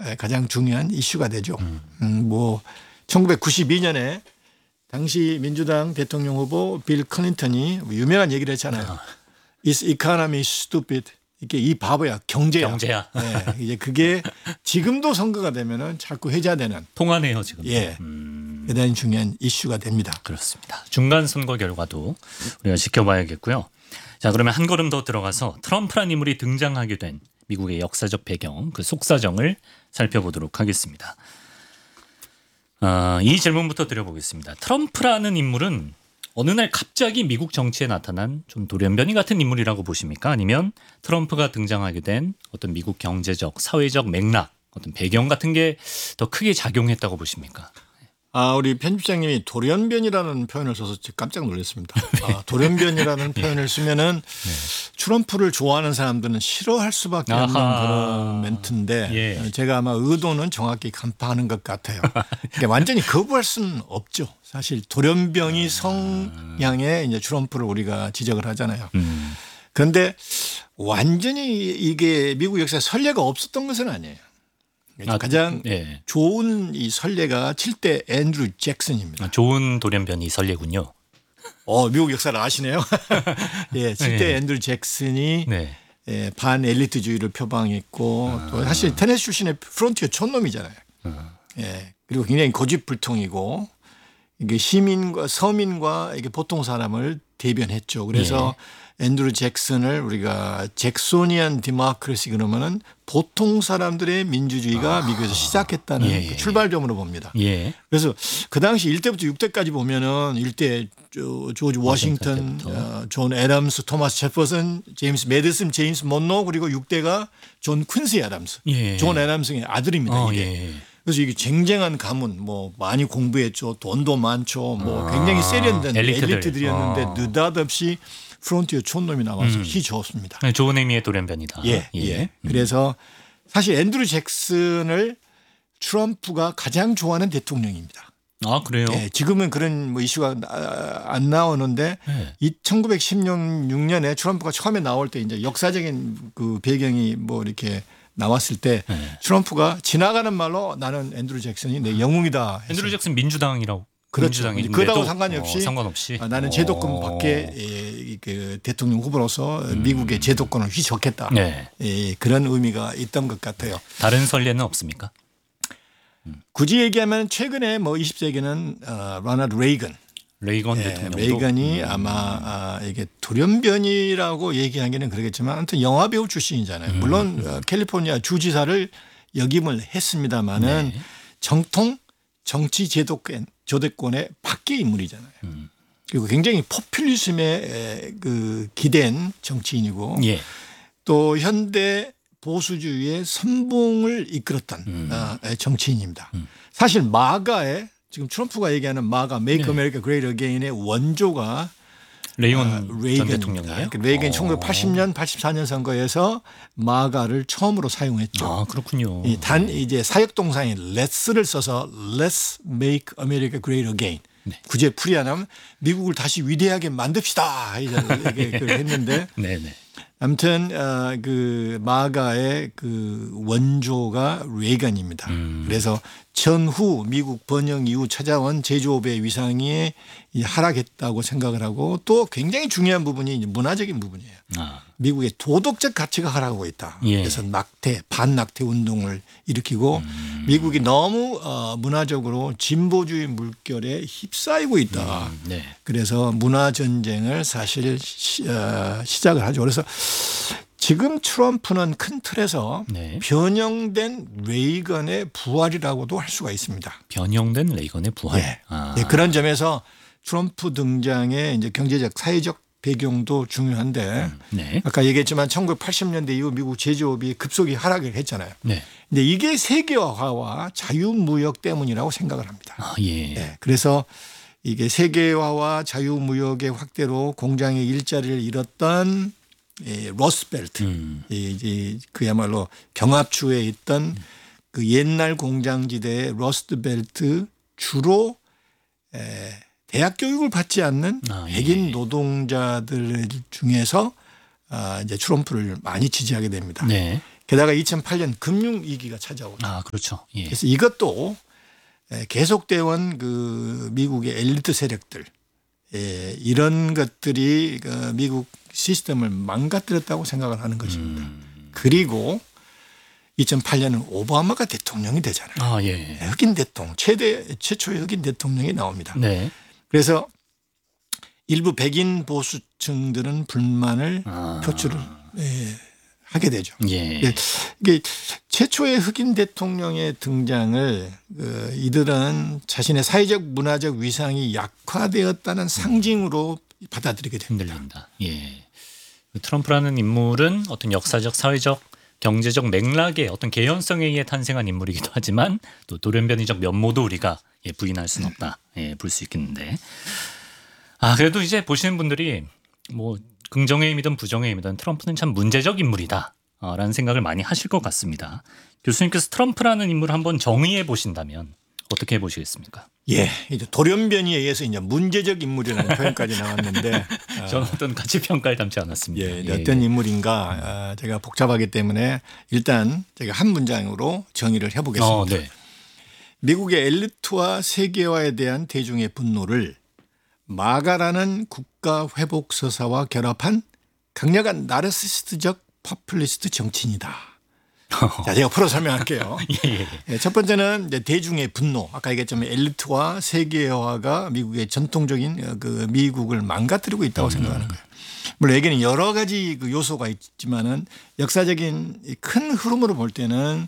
가장 중요한 이슈가 되죠. 뭐 1992년에 당시 민주당 대통령 후보 빌 클린턴이 유명한 얘기를 했잖아요. Is economy stupid? 이게 이 바보야, 경제야. 네, 이제 그게 지금도 선거가 되면은 자꾸 회자되는. 통하네요 지금. 예, 대단히 중요한 이슈가 됩니다. 그렇습니다. 중간 선거 결과도 우리가 지켜봐야겠고요. 자, 그러면 한 걸음 더 들어가서 트럼프란 인물이 등장하게 된 미국의 역사적 배경, 그 속사정을 살펴보도록 하겠습니다. 이 질문부터 드려보겠습니다. 트럼프라는 인물은 어느 날 갑자기 미국 정치에 나타난 좀 돌연변이 같은 인물이라고 보십니까? 아니면 트럼프가 등장하게 된 어떤 미국 경제적, 사회적 맥락, 어떤 배경 같은 게 더 크게 작용했다고 보십니까? 우리 편집장님이 돌연변이라는 표현을 써서 깜짝 놀랐습니다. 돌연변이라는 표현을 쓰면은 트럼프를 좋아하는 사람들은 싫어할 수밖에 없는 그런 멘트인데 제가 아마 의도는 정확히 간파하는 것 같아요. 그러니까 완전히 거부할 수는 없죠. 사실 돌연변이 성향의 이제 트럼프를 우리가 지적을 하잖아요. 그런데 완전히 이게 미국 역사에 선례가 없었던 것은 아니에요. 가장 좋은 이 선례가 7대 앤드루 잭슨입니다. 좋은 돌연변이 선례군요. 미국 역사를 아시네요. 예, 7대 앤드루 잭슨이 반 엘리트주의를 표방했고 또 사실 테네시 출신의 프론티어 촌놈이잖아요. 예, 그리고 굉장히 고집불통이고 이게 시민과 서민과 이게 보통 사람을 대변했죠. 그래서 앤드루 잭슨을 우리가 잭소니안 디모크래시 그러면은 보통 사람들의 민주주의가 미국에서 시작했다는 그 출발점으로 봅니다. 그래서 그 당시 1대부터 6대까지 보면은 1대 조지 워싱턴, 존 애덤스, 토마스 제퍼슨, 제임스 매디슨, 제임스 monroe 그리고 6대가 존 퀸시 애덤스, 존 애덤스의 아들입니다. 이게. 그래서 이게 쟁쟁한 가문, 뭐 많이 공부했죠, 돈도 많죠, 뭐 굉장히 세련된 엘리트들이었는데 느닷없이 프론티어 촌놈이 나와서 희좋습니다. 좋은 의미의 돌연변이다. 그래서 사실 앤드루 잭슨을 트럼프가 가장 좋아하는 대통령입니다. 아, 그래요? 지금은 그런 뭐 이슈가 안 나오는데 1916년에 트럼프가 처음에 나올 때 이제 역사적인 그 배경이 뭐 이렇게 나왔을 때 트럼프가 지나가는 말로 나는 앤드루 잭슨이 내 영웅이다 했어요. 앤드루 잭슨 민주당이라고. 그렇죠. 그거하고 상관없이 나는 제도권 어. 밖에 그 대통령 후보로서 미국의 제도권을 휘젓겠다. 그런 의미가 있던 것 같아요. 다른 선례는 없습니까? 굳이 얘기하면 최근에 뭐 20세기는 로널드 레이건 대통령도. 레이건이 아마 이게 돌연변이라고 얘기하기는 그러겠지만 아무튼 영화 배우 출신이잖아요. 물론 캘리포니아 주지사를 역임을 했습니다마는 정통 정치 제도권의 밖의 인물이잖아요. 그리고 굉장히 포퓰리즘에 그 기댄 정치인이고 또 현대 보수주의의 선봉을 이끌었던 정치인입니다. 사실 마가의 지금 트럼프가 얘기하는 마가 Make America Great Again의 원조가 레이건 전 대통령이에요. 레이건이 1980년, 84년 선거에서 마가를 처음으로 사용했죠. 아, 그렇군요. 단 이제 사역동사인 Let's를 써서 Let's Make America Great Again. 구제 풀이하면 미국을 다시 위대하게 만듭시다 이렇게 했는데. 아무튼 그 마가의 그 원조가 레이건입니다. 그래서 전후 미국 번영 이후 찾아온 제조업의 위상이 하락했다고 생각을 하고 또 굉장히 중요한 부분이 이제 문화적인 부분이에요. 미국의 도덕적 가치가 하락하고 있다. 그래서 반낙태 운동을 일으키고 미국이 너무 문화적으로 진보주의 물결에 휩싸이고 있다. 그래서 문화 전쟁을 사실 시작을 하죠. 그래서 지금 트럼프는 큰 틀에서 변형된 레이건의 부활이라고도 할 수가 있습니다. 변형된 레이건의 부활. 그런 점에서 트럼프 등장의 이제 경제적, 사회적 배경도 중요한데 아까 얘기했지만 1980년대 이후 미국 제조업이 급속히 하락을 했잖아요. 근데 이게 세계화와 자유무역 때문이라고 생각을 합니다. 그래서 이게 세계화와 자유무역의 확대로 공장의 일자리를 잃었던 러스트벨트, 이제 그야말로 경합추에 있던 그 옛날 공장지대의 러스트벨트 주로 대학 교육을 받지 않는 백인 노동자들 중에서 이제 트럼프를 많이 지지하게 됩니다. 게다가 2008년 금융위기가 찾아오죠. 아, 그렇죠. 예. 그래서 이것도 계속되어 온 그 미국의 엘리트 세력들 이런 것들이 그 미국 시스템을 망가뜨렸다고 생각을 하는 것입니다. 그리고 2008년은 오바마가 대통령이 되잖아요. 아, 예. 흑인 대통령, 최초의 흑인 대통령이 나옵니다. 네. 그래서 일부 백인 보수층들은 불만을 표출을 하게 되죠. 예. 이게 최초의 흑인 대통령의 등장을 이들은 자신의 사회적 문화적 위상이 약화되었다는 상징으로 받아들이게 됩니다. 흔들린다. 예. 트럼프라는 인물은 어떤 역사적, 사회적, 경제적 맥락의 어떤 개연성에 의해 탄생한 인물이기도 하지만 또 돌연변이적 면모도 우리가 부인할 수는 없다. 볼 수 있겠는데. 그래도 이제 보시는 분들이 뭐 긍정의 의미든 부정의 의미든 트럼프는 참 문제적 인물이다 라는 생각을 많이 하실 것 같습니다. 교수님께서 트럼프라는 인물을 한번 정의해 보신다면 어떻게 보시겠습니까? 예, 이제 돌연변이에 의해서 이제 문제적 인물이라는 표현까지 나왔는데 저는 어떤 가치 평가를 담지 않았습니다. 어떤 인물인가 제가 복잡하기 때문에 일단 제가 한 문장으로 정의를 해보겠습니다. 네. 미국의 엘리트와 세계화에 대한 대중의 분노를 마가라는 국가 회복 서사와 결합한 강력한 나르시스트적 포퓰리스트 정치인이다. 자, 제가 풀어 설명할게요. 첫 번째는 이제 대중의 분노. 아까 얘기했지만 엘리트와 세계화가 미국의 전통적인 그 미국을 망가뜨리고 있다고 생각하는 거예요. 물론 여기는 여러 가지 그 요소가 있지만은 역사적인 큰 흐름으로 볼 때는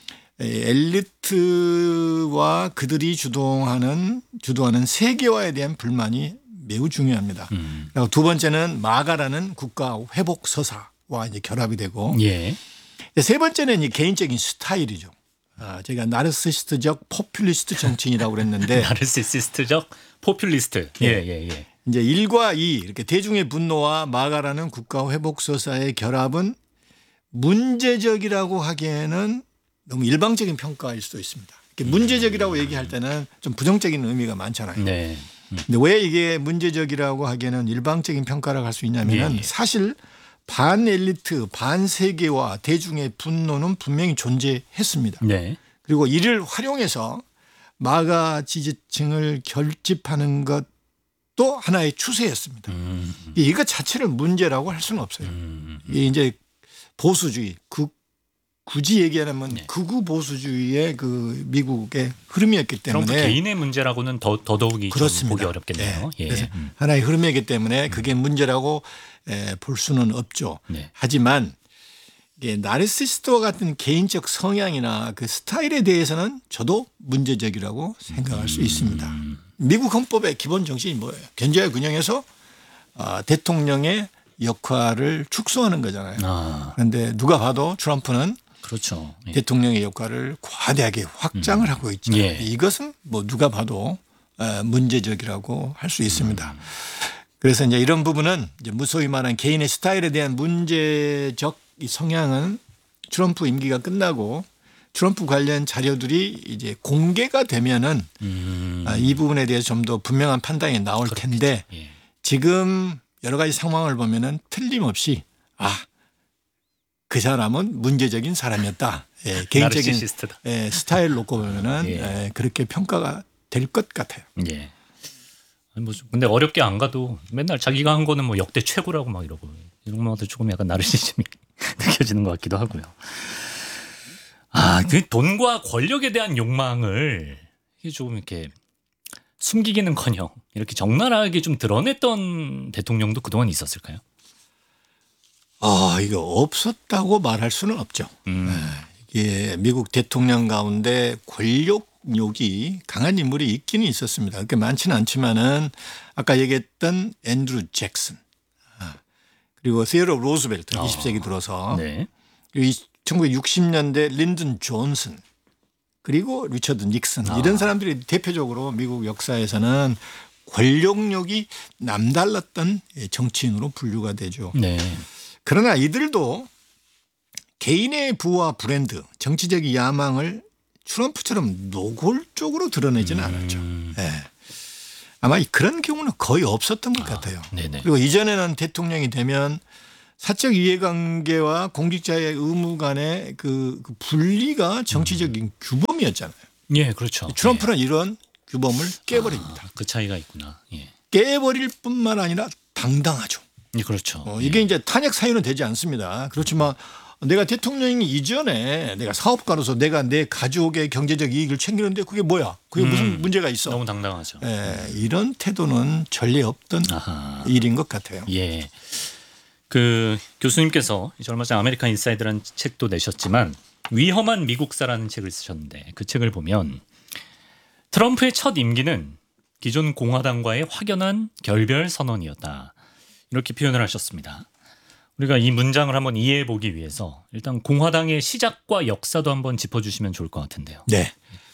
엘리트와 그들이 주도하는 세계화에 대한 불만이 매우 중요합니다. 그리고 두 번째는 마가라는 국가 회복 서사와 이제 결합이 되고 세 번째는 이 개인적인 스타일이죠. 제가 나르시스트적 포퓰리스트 정치인이라고 그랬는데 나르시스트적 포퓰리스트. 이제 1과 2 이렇게 대중의 분노와 마가라는 국가 회복 서사의 결합은 문제적이라고 하기에는 너무 일방적인 평가일 수도 있습니다. 문제적이라고 얘기할 때는 좀 부정적인 의미가 많잖아요. 근데 왜 이게 문제적이라고 하기에는 일방적인 평가라고 할 수 있냐면은 사실 반엘리트, 반세계화, 대중의 분노는 분명히 존재했습니다. 그리고 이를 활용해서 마가 지지층을 결집하는 것도 하나의 추세였습니다. 이것 자체를 문제라고 할 수는 없어요. 이게 이제 보수주의, 굳이 얘기하면 극우 보수주의의 그 미국의 흐름이었기 때문에 트럼프 개인의 문제라고는 더더욱이 좀 보기 어렵겠네요. 그래서 하나의 흐름이기 때문에 그게 문제라고 볼 수는 없죠. 하지만 이게 나르시스트와 같은 개인적 성향이나 그 스타일에 대해서는 저도 문제적이라고 생각할 수 있습니다. 미국 헌법의 기본 정신이 뭐예요? 견제와 균형에서 대통령의 역할을 축소하는 거잖아요. 그런데 누가 봐도 트럼프는 그렇죠. 대통령의 역할을 과대하게 확장을 하고 있죠. 이것은 뭐 누가 봐도 문제적이라고 할 수 있습니다. 그래서 이제 이런 부분은 이제 무소위 말하는 개인의 스타일에 대한 문제적 성향은 트럼프 임기가 끝나고 트럼프 관련 자료들이 이제 공개가 되면은 이 부분에 대해서 좀 더 분명한 판단이 나올 텐데 지금 여러 가지 상황을 보면은 틀림없이 그 사람은 문제적인 사람이었다. 개인적인 스타일 놓고 보면은 그렇게 평가가 될 것 같아요. 근데 어렵게 안 가도 맨날 자기가 한 거는 뭐 역대 최고라고 막 이러고 이런 것도 조금 약간 나르시즘이 느껴지는 것 같기도 하고요. 그 돈과 권력에 대한 욕망을 조금 이렇게 숨기기는커녕 이렇게 적나라하게 좀 드러냈던 대통령도 그동안 있었을까요? 이거 없었다고 말할 수는 없죠. 이게 미국 대통령 가운데 권력욕이 강한 인물이 있기는 있었습니다. 그렇게 많지는 않지만은 아까 얘기했던 앤드루 잭슨 그리고 세어로 로즈벨트 20세기 들어서 그리고 1960년대 린든 존슨 그리고 리처드 닉슨 이런 사람들이 대표적으로 미국 역사에서는 권력욕이 남달랐던 정치인으로 분류가 되죠. 그러나 이들도 개인의 부와 브랜드, 정치적 야망을 트럼프처럼 노골적으로 드러내지는 않았죠. 아마 그런 경우는 거의 없었던 것 같아요. 그리고 이전에는 대통령이 되면 사적 이해관계와 공직자의 의무 간의 그 분리가 정치적인 규범이었잖아요. 예, 그렇죠. 트럼프는 이런 규범을 깨버립니다. 그 차이가 있구나. 예. 깨버릴 뿐만 아니라 당당하죠. 예, 그렇죠. 이게 이제 탄핵 사유는 되지 않습니다. 그렇지만 내가 대통령이 이전에 내가 사업가로서 내가 내 가족의 경제적 이익을 챙기는데 그게 뭐야? 그게 무슨 문제가 있어? 너무 당당하죠. 이런 태도는 전례 없던 일인 것 같아요. 예. 그 교수님께서 이제 얼마 전 아메리칸 인사이드라는 책도 내셨지만 위험한 미국사라는 책을 쓰셨는데 그 책을 보면 트럼프의 첫 임기는 기존 공화당과의 확연한 결별 선언이었다. 이렇게 표현을 하셨습니다. 우리가 이 문장을 한번 이해해 보기 위해서 일단 공화당의 시작과 역사도 한번 짚어주시면 좋을 것 같은데요. 네.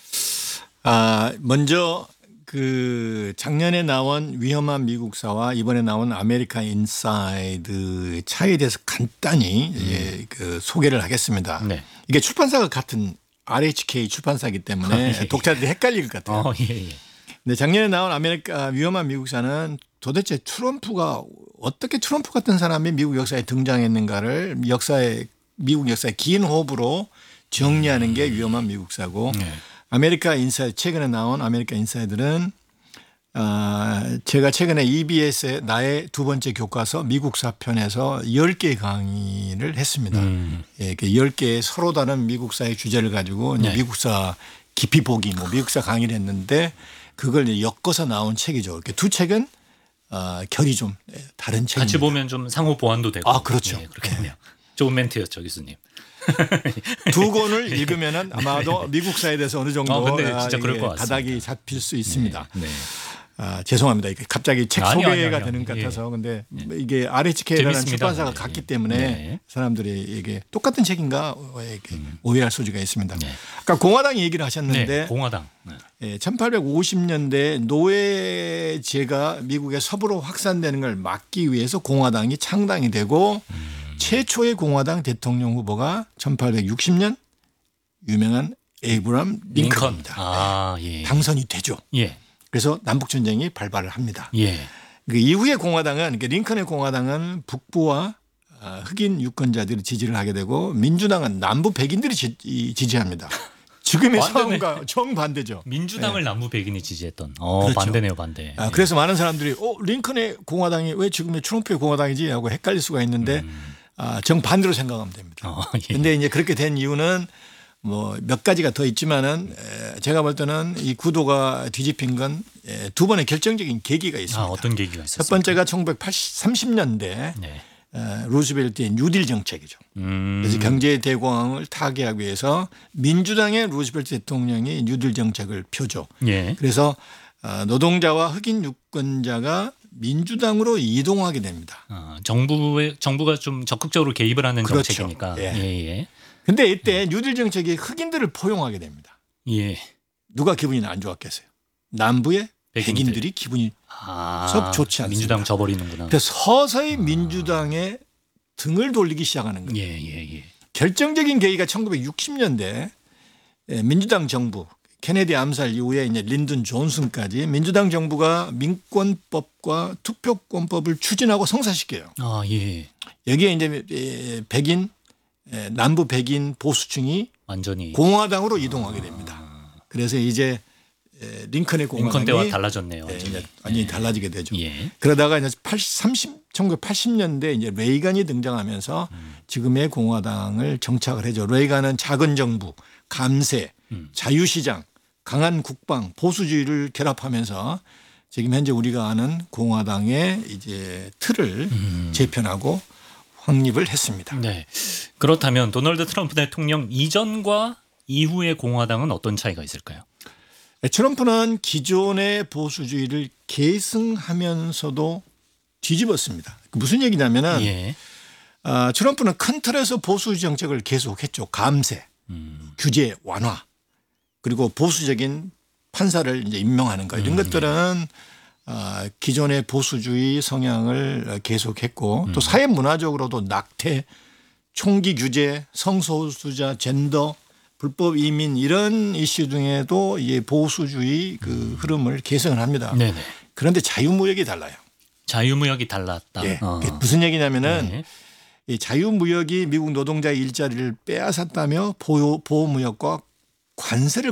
먼저 그 작년에 나온 위험한 미국사와 이번에 나온 아메리칸 인사이드 차이에 대해서 간단히 그 소개를 하겠습니다. 네. 이게 출판사가 같은 RHK 출판사이기 때문에 독자들이 헷갈릴 것 같아요. 예. 근데 작년에 나온 위험한 미국사는 도대체 트럼프가 어떻게 트럼프 같은 사람이 미국 역사에 등장했는가를 미국 역사의 긴 호흡으로 정리하는 게 위험한 미국사고 최근에 나온 아메리카 인사이드는 제가 최근에 EBS의 나의 두 번째 교과서 미국사 편에서 10개 강의를 했습니다. 예, 10개의 서로 다른 미국사의 주제를 가지고 이제 미국사 깊이 보기 미국사 강의를 했는데 그걸 이제 엮어서 나온 책이죠. 이렇게 두 책은 결이 좀 다른 책입니다. 같이 보면 좀 상호 보완도 되고. 그렇죠. 네, 그렇겠네요. 좋은 멘트였죠, 교수님. 두 권을 읽으면은 아마도 미국사에 대해서 어느 정도 근데 진짜 그럴 것 같습니다. 가닥이 잡힐 수 있습니다. 네. 죄송합니다. 이게 갑자기 책 소개가 되는 것 예. 같아서 근데 이게 RHK라는 재밌습니다. 출판사가 같기 때문에 사람들이 이게 똑같은 책인가 이렇게 오해할 소지가 있습니다. 아까 공화당 얘기를 하셨는데 공화당. 1850년대 노예제가 미국의 서부로 확산되는 걸 막기 위해서 공화당이 창당이 되고 최초의 공화당 대통령 후보가 1860년 유명한 에이브람 링컨입니다. 당선이 되죠. 예. 그래서 남북전쟁이 발발을 합니다. 예. 그 이후의 공화당은 링컨의 공화당은 북부와 흑인 유권자들이 지지를 하게 되고 민주당은 남부 백인들이 지지합니다. 지금의 상황과 정반대죠. 민주당을 남부 백인이 지지했던. 그렇죠. 반대네요, 반대. 그래서 많은 사람들이 링컨의 공화당이 왜 지금의 트럼프의 공화당이지 하고 헷갈릴 수가 있는데 정반대로 생각하면 됩니다. 그런데 이제 그렇게 된 이유는 몇 가지가 더 있지만은 제가 볼 때는 이 구도가 뒤집힌 건 두 번의 결정적인 계기가 있습니다. 어떤 계기가 있었습니까? 첫 번째가 1930년대 루즈벨트의 뉴딜 정책이죠. 그래서 경제 대공황을 타개하기 위해서 민주당의 루즈벨트 대통령이 뉴딜 정책을 펴죠. 그래서 노동자와 흑인 유권자가 민주당으로 이동하게 됩니다. 정부가 좀 적극적으로 개입을 하는 그렇죠. 정책이니까. 그런데 이때 뉴딜 정책이 흑인들을 포용하게 됩니다. 누가 기분이 안 좋았겠어요? 남부의 백인들이 기분이 썩 좋지 않습니다. 민주당 져버리는구나. 그래서 서서히 민주당의 등을 돌리기 시작하는 거예요. 결정적인 계기가 1960년대 민주당 정부 케네디 암살 이후에 이제 린든 존슨까지 민주당 정부가 민권법과 투표권법을 추진하고 성사시켜요. 여기에 이제 남부 백인 보수층이 완전히 공화당으로 이동하게 됩니다. 그래서 이제 링컨의 공화당이 때와 달라졌네요. 완전히 달라지게 되죠. 그러다가 이제 1980년대 이제 레이간이 등장하면서 지금의 공화당을 정착을 해죠. 레이간은 작은 정부, 감세, 자유시장, 강한 국방, 보수주의를 결합하면서 지금 현재 우리가 아는 공화당의 이제 틀을 재편하고 확립을 했습니다. 그렇다면 도널드 트럼프 대통령 이전과 이후의 공화당은 어떤 차이가 있을까요? 트럼프는 기존의 보수주의를 계승하면서도 뒤집었습니다. 무슨 얘기냐면은 트럼프는 큰 틀에서 보수주의 정책을 계속했죠. 감세, 규제 완화, 그리고 보수적인 판사를 이제 임명하는 거 이런 것들은 기존의 보수주의 성향을 계속했고 또 사회 문화적으로도 낙태, 총기 규제, 성소수자, 젠더, 불법 이민 이런 이슈 등에도 이 보수주의 그 흐름을 계승을 합니다. 그런데 자유무역이 달라요. 자유무역이 달랐다. 무슨 얘기냐면은 이 자유무역이 미국 노동자의 일자리를 빼앗았다며 보호무역과 관세를